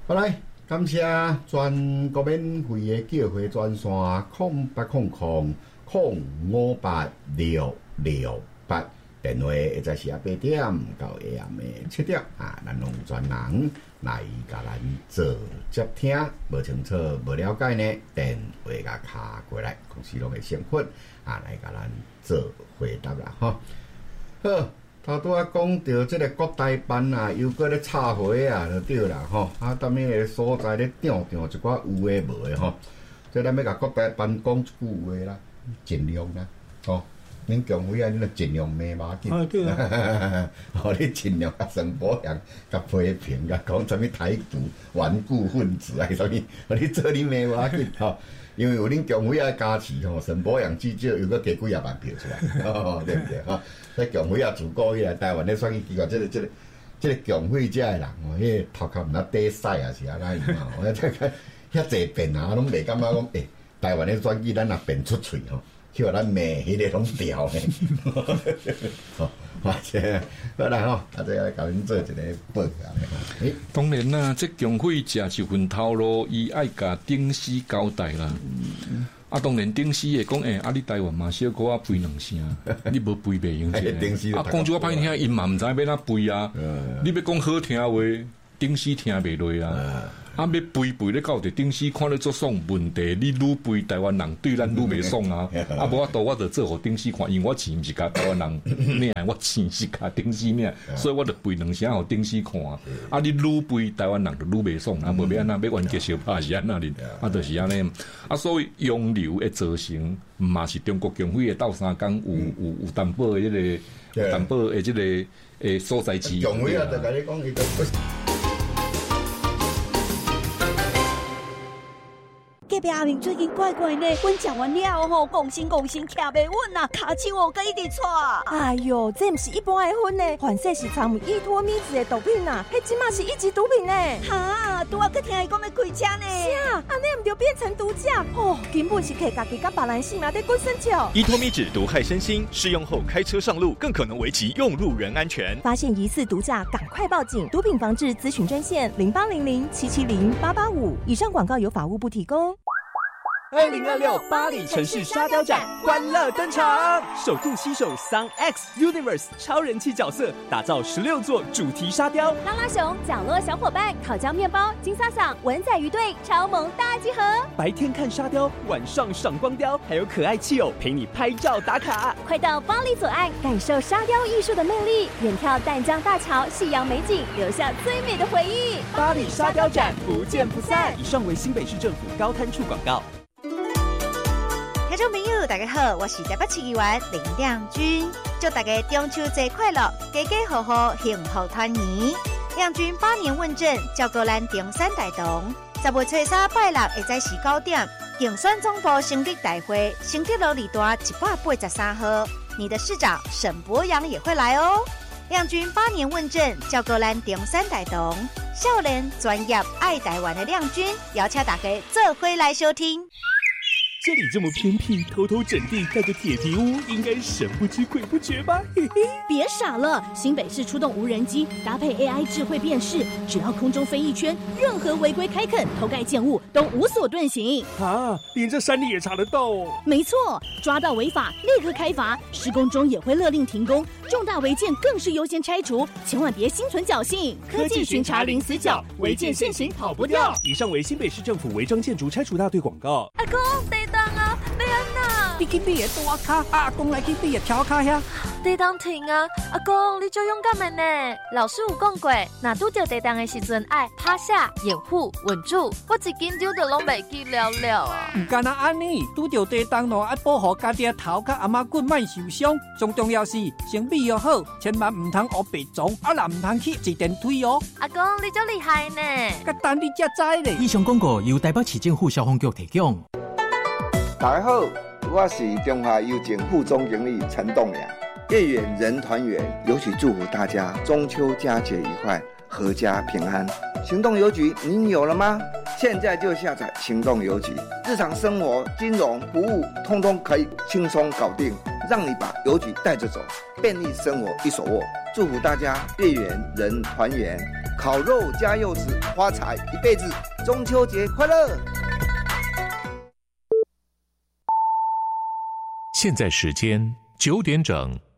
好来，感谢全国免费的叫货专线0800-058-668，电话会在是8点到下暗的7点咱拢有专人来甲咱做接听，无清楚、无了解呢，电话甲卡过来，公司拢会先分来甲咱做回答啦吼。好。头拄仔讲到即个国台办又搁咧插花就对啦吼，踮迄个所在咧一寡有诶无诶吼，即咱要甲国台办讲一句话啦，尽量啦吼，恁共会恁著尽量骂马紧， 对啦， 吼你尽量甲陈柏阳甲批评甲讲啥物台独顽固分子啥物，你做你骂马紧吼。因为有恁共会加持吼，陈柏阳至少又搁加几万票出来，对不对吼？在共会自古以来，台湾咧选举机构，这个共会遮诶人吼，迄个头壳毋知底屎啊是安怎样吼？我遐济变拢袂感觉讲，台湾咧选举咱若变出喙吼，去互咱骂迄个拢调咧，吼，好啦吼，这来甲恁做一个报告。 当然啦，这共会食一份头路，伊爱甲顶司交代啦。当然顶司会讲，你台湾嘛小可我背两声，你无背袂用者。讲句我歹听，因嘛毋知要哪背啊。你要讲好听话，顶司听袂落啊。要背咧到伫顶司看咧做爽问题，你愈背台湾人对咱愈袂爽啊！无我就做互顶司看，因为我钱毋是甲台湾人领，我钱是甲顶司领，所以我就背两声互顶司看。你愈背台湾人就愈袂爽啊！无要安那要冤家相拍是安那哩，就是安尼。所以洋流会造成，嘛是中国共会的斗相共有担保的迄个，担保的即个所在之一。 共会就甲你讲伊就。 隔壁阿明最近怪怪呢，阮食完了吼，讲心徛袂稳啊，骹手佮一直喘。 哎哟，这毋是一般的薰呢，反正是掺有依托咪子的毒品啊，迄即马是一级毒品呢。 哈，拄仔佮听伊讲要开车呢。 是啊，安尼毋就变成毒驾哦，根本是摕家己甲别人性命在滚身桥。 依托咪酯毒害身心，试用后开车上路更可能危及用路人安全。 发现疑似毒驾，赶快报警！毒品防治咨询专线0800770885。以上广告由法务部提供。 2026巴黎城市沙雕展欢乐登场，首度携手 Sun X Universe 超人气角色，打造16座主题沙雕， 拉拉熊、角落小伙伴、烤焦面包、金萨桑、文仔鱼队超萌大集合。 白天看沙雕，晚上赏光雕，还有可爱气友陪你拍照打卡。 快到巴黎左岸，感受沙雕艺术的魅力，远眺淡江大桥、夕阳美景，留下最美的回忆。 巴黎沙雕展不见不散。以上为新北市政府高滩处广告。 听众朋友大家好，我是台北市议员林亮君，祝大家中秋节快乐，家家户户幸福团圆。亮君8年问政，照顾咱中山大同。10月初3拜六会在9点，竞选总部成立大会，成绩路二段183号，你的市长沈博阳也会来哦。亮君8年问政，照顾咱中山大同，少年专业爱台湾的亮君，邀请大家做伙来收听。 这里这么偏僻，偷偷整地盖个铁皮屋，应该神不知鬼不觉吧？嘿嘿， 别傻了，新北市出动无人机，搭配 AI 智慧辨识，只要空中飞一圈，任何违规开垦、偷盖建物都无所遁形。 啊，连这山里也查得到哦？ 没错，抓到违法立刻开罚，施工中也会勒令停工，重大违建更是优先拆除，千万别心存侥幸。科技巡查零死角，违建现行跑不掉。 以上为新北市政府违章建筑拆除大队广告。 阿公，地当啊，要安那？ 你去你的大卡，阿公来去你的桥卡遐。 地当停啊！阿公，你就勇敢的呢。老师有讲过，若拄到地当的时阵，爱趴下、掩护、稳住。我一紧张就拢袂记了了啊！ 唔干那安尼，拄到地当咯，爱保护家己的头甲阿妈骨莫受伤。最重要是身体要好，千万唔通学白撞，若唔通去一电腿哦。 阿公，你真厉害呢！ 甲等你才知咧。 以上广告由台北市政府消防局提供。 大家好，我是中华邮政副总经理陈栋梁。月圆人团圆，尤其祝福大家中秋佳节愉快，阖家平安。行动邮局您有了吗？现在就下载行动邮局，日常生活、金融服务通通可以轻松搞定， 让你把邮局带着走，便利生活一手握。祝福大家月圆人团圆，烤肉加柚子，发财一辈子，中秋节快乐！ 现在时间9点整。